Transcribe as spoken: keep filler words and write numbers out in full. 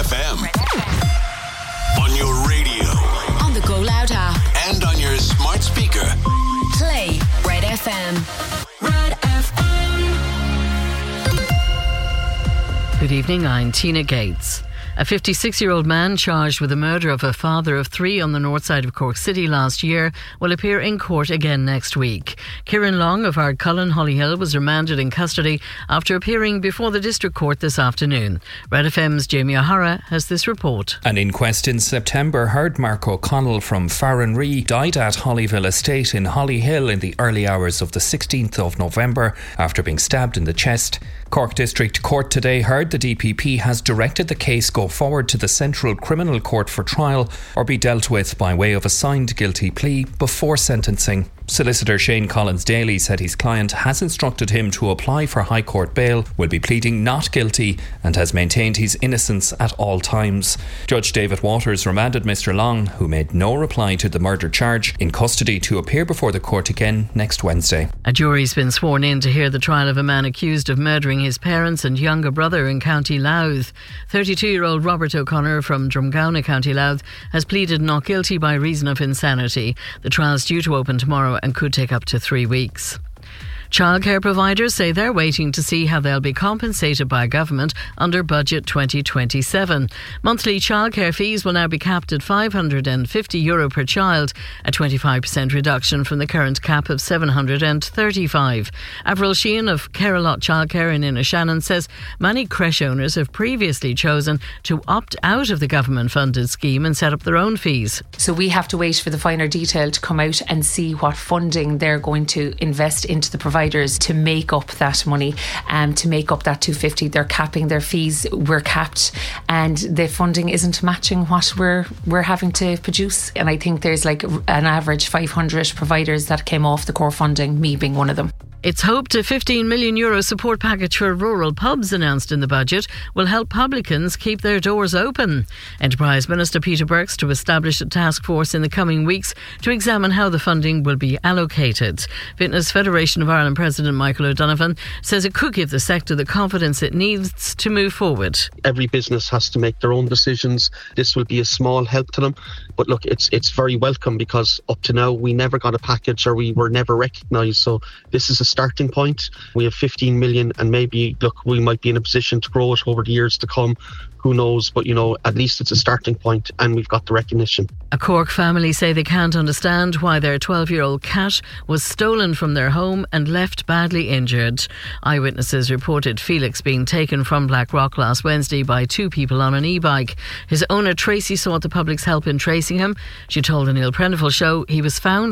F M. On your radio. On the Go Loud app. And on your smart speaker. Play Red F M. Red F M. Good evening, I'm Tina Gates. A fifty-six-year-old man charged with the murder of a father of three on the north side of Cork City last year will appear in court again next week. Kieran Long of Ardcullen, Hollyhill, was remanded in custody after appearing before the district court this afternoon. Red F M's Jamie O'Hara has this report. An inquest in September heard Mark O'Connell from Farranree died at Hollyville Estate in Hollyhill in the early hours of the sixteenth of November after being stabbed in the chest. Cork District Court today heard the D P P has directed the case go forward to the Central Criminal Court for trial or be dealt with by way of a signed guilty plea before sentencing. Solicitor Shane Collins-Daly said his client has instructed him to apply for High Court bail, will be pleading not guilty and has maintained his innocence at all times. Judge David Waters remanded Mr Long, who made no reply to the murder charge, in custody to appear before the court again next Wednesday. A jury's been sworn in to hear the trial of a man accused of murdering his parents and younger brother in County Louth. thirty-two-year-old Robert O'Connor from Drumgowna, County Louth, has pleaded not guilty by reason of insanity. The trial's due to open tomorrow and could take up to three weeks. Childcare providers say they're waiting to see how they'll be compensated by government under Budget twenty twenty-seven. Monthly childcare fees will now be capped at five hundred fifty euro per child, a twenty-five percent reduction from the current cap of seven hundred thirty-five. Avril Sheehan of Carolot Childcare in Innishannon says many creche owners have previously chosen to opt out of the government-funded scheme and set up their own fees. So we have to wait for the finer detail to come out and see what funding they're going to invest into the providers to make up that money, um, to make up that two hundred fifty. They're capping their fees. We're capped, and the funding isn't matching what we're we're having to produce. And I think there's like an average five hundred providers that came off the core funding, me being one of them. It's hoped a fifteen million euro support package for rural pubs announced in the budget will help publicans keep their doors open. Enterprise Minister Peter Burks to establish a task force in the coming weeks to examine how the funding will be allocated. Fitness Federation of Ireland President Michael O'Donovan says it could give the sector the confidence it needs to move forward. Every business has to make their own decisions. This will be a small help to them. But look, it's it's very welcome, because up to now we never got a package, or we were never recognised. So this is a starting point. We have fifteen million, and maybe, look, we might be in a position to grow it over the years to come. Who knows? But, you know, at least it's a starting point, and we've got the recognition. A Cork family say they can't understand why their twelve-year-old cat was stolen from their home and left badly injured. Eyewitnesses reported Felix being taken from Blackrock last Wednesday by two people on an e-bike. His owner Tracy sought the public's help in tracing him. She told the Neil Prendeville show he was found